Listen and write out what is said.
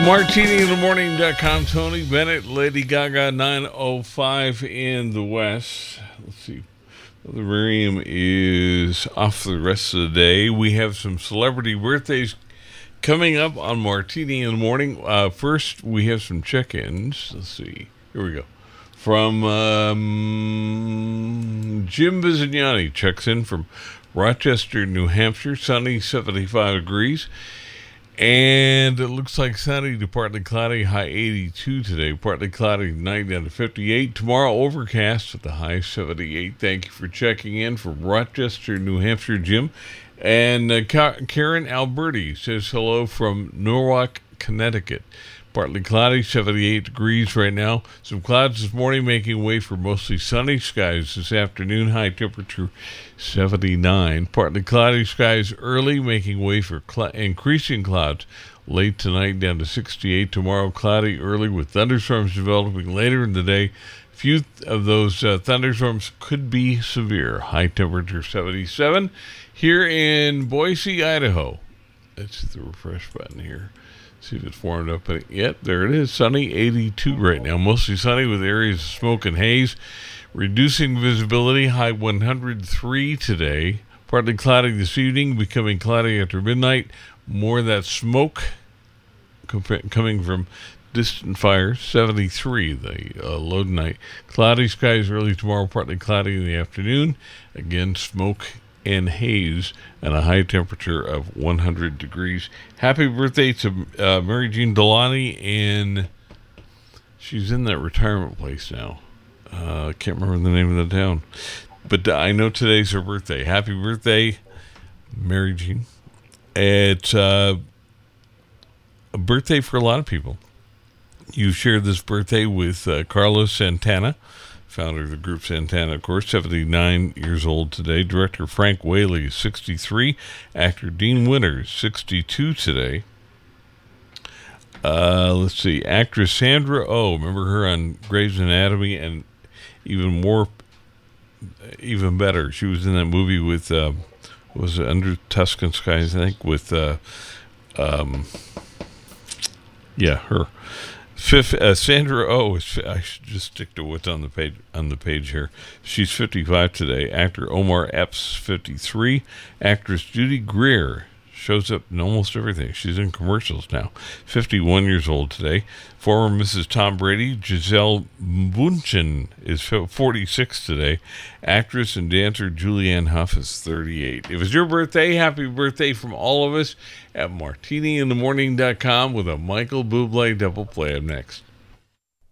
MartiniInTheMorning.com. Tony Bennett, Lady Gaga, 9:05 in the West. Let's see. The Miriam is off for the rest of the day. We have some celebrity birthdays coming up on Martini in the Morning. First, we have some check-ins. Let's see. Here we go. From Jim Bizignani checks in from Rochester, New Hampshire. Sunny, 75 degrees. And it looks like sunny to partly cloudy, high 82 today. Partly cloudy tonight down to 58. Tomorrow overcast with the high 78. Thank you for checking in from Rochester, New Hampshire, Jim. And Karen Alberti says hello from Norwalk, Connecticut. Partly cloudy, 78 degrees right now. Some clouds this morning making way for mostly sunny skies this afternoon. High temperature 79. Partly cloudy skies early, making way for increasing clouds late tonight down to 68. Tomorrow cloudy early with thunderstorms developing later in the day. Few of those thunderstorms could be severe. High temperature 77. Here in Boise, Idaho. Let's hit the refresh button here. See if it's warmed up. Yep, there it is. Sunny, 82 right now. Mostly sunny with areas of smoke and haze. Reducing visibility, high 103 today. Partly cloudy this evening, becoming cloudy after midnight. More of that smoke coming from distant fires. 73, the low tonight. Cloudy skies early tomorrow, partly cloudy in the afternoon. Again, smoke and haze, and a high temperature of 100 degrees. Happy birthday to Mary Jean Delani, she's in that retirement place now. I can't remember the name of the town, but I know today's her birthday. Happy birthday, Mary Jean. It's a birthday for a lot of people. You shared this birthday with Carlos Santana, founder of the group Santana, of course, 79 years old today. Director Frank Whaley, 63. Actor Dean Winters, 62 today. Let's see. Actress Sandra Oh, remember her on Grey's Anatomy, and even better, she was in that movie with, was it Under Tuscan Skies, I think, with, her. Sandra Oh, I should just stick to what's on the page here. She's 55 today. Actor Omar Epps, 53. Actress Judy Greer shows up in almost everything. She's in commercials now. 51 years old today. Former Mrs. Tom Brady, Giselle Bundchen, is 46 today. Actress and dancer Julianne Hough is 38. If it was your birthday, happy birthday from all of us at MartiniInTheMorning.com with a Michael Bublé double play up next.